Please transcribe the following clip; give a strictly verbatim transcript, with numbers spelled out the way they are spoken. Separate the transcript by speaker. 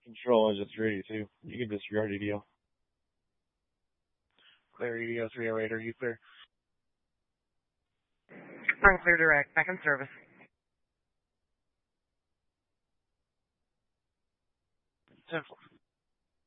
Speaker 1: Control engine three eighty-two. You can disregard E D O. Clear E D O three oh eight, are you clear?
Speaker 2: I'm clear direct. Back in service.
Speaker 1: ten four.